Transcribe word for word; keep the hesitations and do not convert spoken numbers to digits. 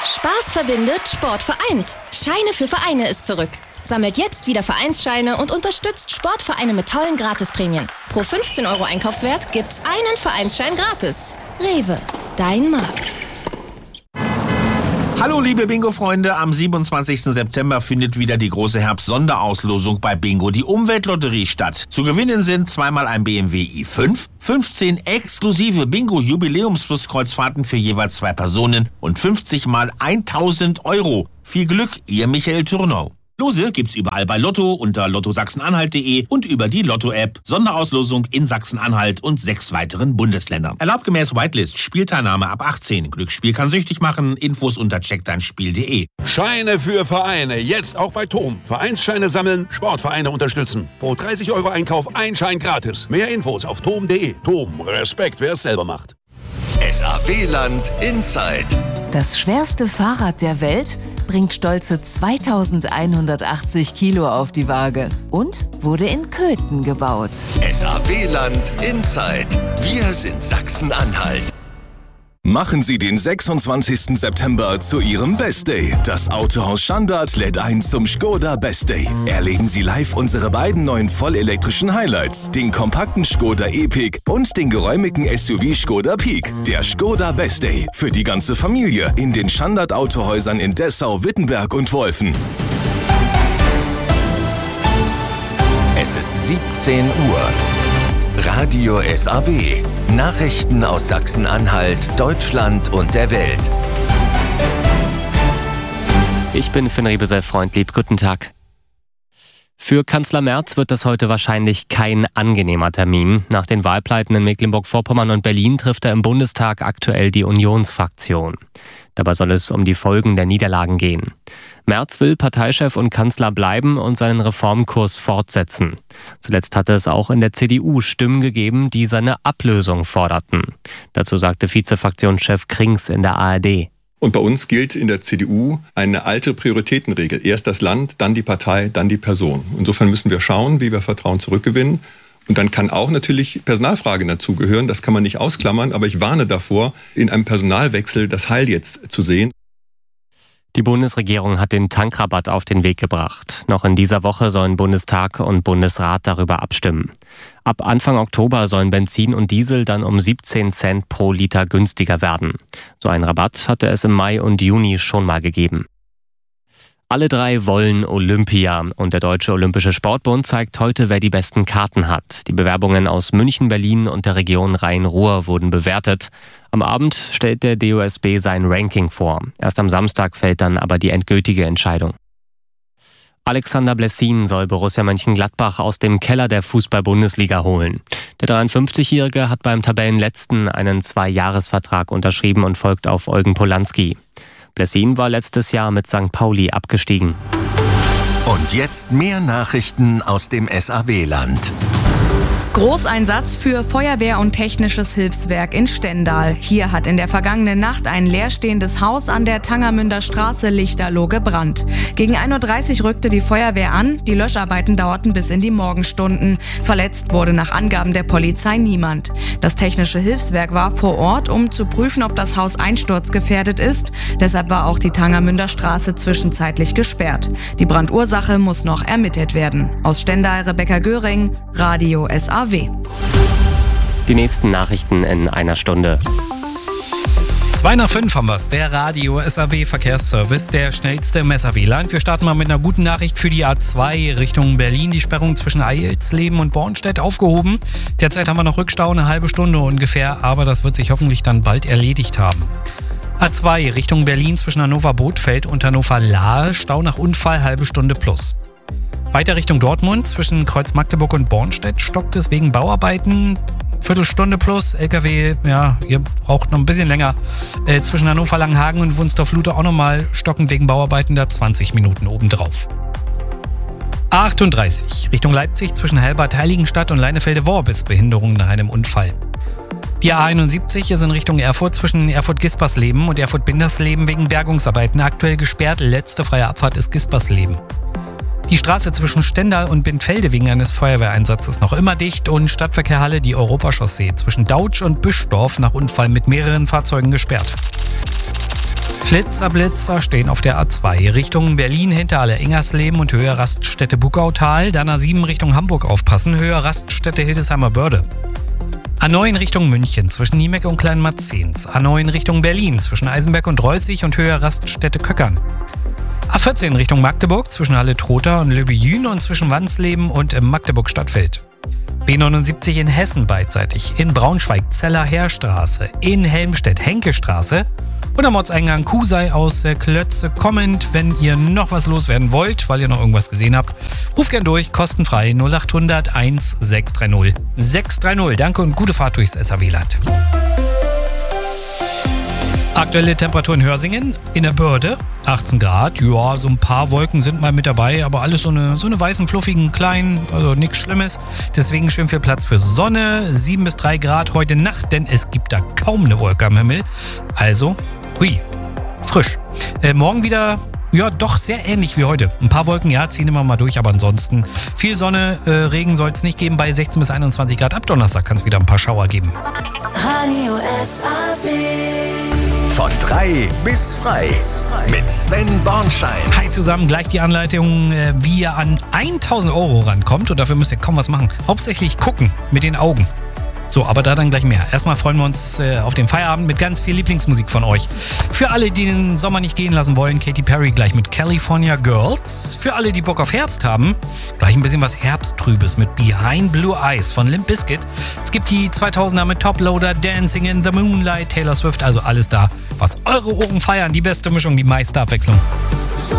Spaß verbindet, Sport vereint. Scheine für Vereine ist zurück. Sammelt jetzt wieder Vereinsscheine und unterstützt Sportvereine mit tollen Gratisprämien. Pro fünfzehn Euro Einkaufswert gibt's einen Vereinsschein gratis. Rewe, dein Markt. Hallo liebe Bingo-Freunde, am siebenundzwanzigsten September findet wieder die große Herbst-Sonderauslosung bei Bingo, die Umweltlotterie, statt. Zu gewinnen sind zweimal ein B M W i fünf, fünfzehn exklusive Bingo-Jubiläumsflusskreuzfahrten für jeweils zwei Personen und fünfzig mal tausend Euro. Viel Glück, ihr Michael Thürnau. Lose gibt's überall bei Lotto, unter lotto sachsen-anhalt punkt de und über die Lotto-App. Sonderauslosung in Sachsen-Anhalt und sechs weiteren Bundesländern. Erlaubt gemäß Whitelist. Spielteilnahme ab achtzehn. Glücksspiel kann süchtig machen. Infos unter check dein spiel punkt de. Scheine für Vereine. Jetzt auch bei Tom. Vereinsscheine sammeln, Sportvereine unterstützen. Pro dreißig Euro Einkauf ein Schein gratis. Mehr Infos auf tom punkt de. Tom. Respekt, wer es selber macht. S A W-Land Inside. Das schwerste Fahrrad der Welt bringt stolze zweitausendeinhundertachtzig Kilo auf die Waage und wurde in Köthen gebaut. S A W-Land Inside. Wir sind Sachsen-Anhalt. Machen Sie den sechsundzwanzigsten September zu Ihrem Best Day. Das Autohaus Schandart lädt ein zum Skoda Best Day. Erleben Sie live unsere beiden neuen vollelektrischen Highlights, den kompakten Skoda Epic und den geräumigen S U V Skoda Peak. Der Skoda Best Day für die ganze Familie in den Schandart Autohäusern in Dessau, Wittenberg und Wolfen. Es ist siebzehn Uhr. Radio S A W. Nachrichten aus Sachsen-Anhalt, Deutschland und der Welt. Ich bin Finn Riebesell-Freundlieb. Guten Tag. Für Kanzler Merz wird das heute wahrscheinlich kein angenehmer Termin. Nach den Wahlpleiten in Mecklenburg-Vorpommern und Berlin trifft er im Bundestag aktuell die Unionsfraktion. Dabei soll es um die Folgen der Niederlagen gehen. Merz will Parteichef und Kanzler bleiben und seinen Reformkurs fortsetzen. Zuletzt hatte es auch in der C D U Stimmen gegeben, die seine Ablösung forderten. Dazu sagte Vizefraktionschef Krings in der A R D. Und bei uns gilt in der C D U eine alte Prioritätenregel. Erst das Land, dann die Partei, dann die Person. Insofern müssen wir schauen, wie wir Vertrauen zurückgewinnen. Und dann kann auch natürlich Personalfragen dazugehören. Das kann man nicht ausklammern. Aber ich warne davor, in einem Personalwechsel das Heil jetzt zu sehen. Die Bundesregierung hat den Tankrabatt auf den Weg gebracht. Noch in dieser Woche sollen Bundestag und Bundesrat darüber abstimmen. Ab Anfang Oktober sollen Benzin und Diesel dann um siebzehn Cent pro Liter günstiger werden. So einen Rabatt hatte es im Mai und Juni schon mal gegeben. Alle drei wollen Olympia und der Deutsche Olympische Sportbund zeigt heute, wer die besten Karten hat. Die Bewerbungen aus München, Berlin und der Region Rhein-Ruhr wurden bewertet. Am Abend stellt der D O S B sein Ranking vor. Erst am Samstag fällt dann aber die endgültige Entscheidung. Alexander Blessin soll Borussia Mönchengladbach aus dem Keller der Fußball-Bundesliga holen. Der dreiundfünfzigjährige hat beim Tabellenletzten einen Zweijahresvertrag unterschrieben und folgt auf Eugen Polanski. Blessin war letztes Jahr mit Sankt Pauli abgestiegen. Und jetzt mehr Nachrichten aus dem S A W-Land. Großeinsatz für Feuerwehr und Technisches Hilfswerk in Stendal. Hier hat in der vergangenen Nacht ein leerstehendes Haus an der Tangermünder Straße Lichterloh gebrannt. Gegen ein Uhr dreißig rückte die Feuerwehr an. Die Löscharbeiten dauerten bis in die Morgenstunden. Verletzt wurde nach Angaben der Polizei niemand. Das Technische Hilfswerk war vor Ort, um zu prüfen, ob das Haus einsturzgefährdet ist. Deshalb war auch die Tangermünder Straße zwischenzeitlich gesperrt. Die Brandursache muss noch ermittelt werden. Aus Stendal Rebecca Göring, Radio S A W. Die nächsten Nachrichten in einer Stunde. Zwei nach fünf haben wir's. Der Radio S A W Verkehrsservice, der schnellste im S A W-Land. Wir starten mal mit einer guten Nachricht für die A zwei Richtung Berlin. Die Sperrung zwischen Eilsleben und Bornstedt aufgehoben. Derzeit haben wir noch Rückstau, eine halbe Stunde ungefähr, aber das wird sich hoffentlich dann bald erledigt haben. A zwei Richtung Berlin zwischen Hannover-Bothfeld und Hannover-Lahe. Stau nach Unfall, halbe Stunde plus. Weiter Richtung Dortmund, zwischen Kreuz Magdeburg und Bornstedt stockt es wegen Bauarbeiten. Viertelstunde plus, L K W, ja, ihr braucht noch ein bisschen länger. Äh, zwischen Hannover, Langenhagen und Wunsdorf-Lute auch nochmal stocken wegen Bauarbeiten, da zwanzig Minuten obendrauf. A achtunddreißig, Richtung Leipzig, zwischen Helbert, Heiligenstadt und Leinefelde-Worb ist Behinderung nach einem Unfall. Die A einundsiebzig ist in Richtung Erfurt zwischen Erfurt-Gispersleben und Erfurt-Bindersleben wegen Bergungsarbeiten aktuell gesperrt. Letzte freie Abfahrt ist Gispersleben. Die Straße zwischen Stendal und Bindfelde wegen eines Feuerwehreinsatzes noch immer dicht und Stadtverkehr Halle die Europachaussee zwischen Dautsch und Büschdorf nach Unfall mit mehreren Fahrzeugen gesperrt. Flitzer, Blitzer stehen auf der A zwei Richtung Berlin hinter Halle Ingersleben und Höhe Raststätte Buckautal. Dann A sieben Richtung Hamburg aufpassen, Höhe Raststätte Hildesheimer Börde. A neun Richtung München zwischen Niemek und Kleinmarzens. A neun Richtung Berlin zwischen Eisenberg und Reußig und Höhe Raststätte Köckern. A vierzehn Richtung Magdeburg zwischen Halle Trotha und Löbejün und zwischen Wandsleben und Magdeburg Stadtfeld. B neunundsiebzig in Hessen beidseitig, in Braunschweig Zeller Heerstraße, in Helmstedt Henkestraße und am Ortseingang Kusei aus Klötze kommend. Wenn ihr noch was loswerden wollt, weil ihr noch irgendwas gesehen habt, ruft gern durch, kostenfrei null acht hundert eins sechs drei null sechs drei null. Danke und gute Fahrt durchs S A W-Land. Aktuelle Temperatur in Hörsingen, in der Börde, achtzehn Grad. Ja, so ein paar Wolken sind mal mit dabei, aber alles so eine, so eine weißen, fluffigen, kleinen, also nichts Schlimmes. Deswegen schön viel Platz für Sonne, sieben bis drei Grad heute Nacht, denn es gibt da kaum eine Wolke am Himmel. Also, hui, frisch. Äh, morgen wieder, ja, doch sehr ähnlich wie heute. Ein paar Wolken, ja, ziehen immer mal durch, aber ansonsten viel Sonne, äh, Regen soll es nicht geben bei sechzehn bis einundzwanzig Grad. Ab Donnerstag kann es wieder ein paar Schauer geben. Radio S A W. Von drei bis frei mit Sven Bornschein. Hi zusammen, gleich die Anleitung, wie ihr an tausend Euro rankommt. Und dafür müsst ihr kaum was machen. Hauptsächlich gucken mit den Augen. So, aber da dann gleich mehr. Erstmal freuen wir uns äh, auf den Feierabend mit ganz viel Lieblingsmusik von euch. Für alle, die den Sommer nicht gehen lassen wollen, Katy Perry gleich mit California Girls. Für alle, die Bock auf Herbst haben, gleich ein bisschen was Herbsttrübes mit Behind Blue Eyes von Limp Bizkit. Es gibt die zweitausender mit Toploader, Dancing in the Moonlight, Taylor Swift, also alles da, was eure Ohren feiern. Die beste Mischung, die meiste Abwechslung.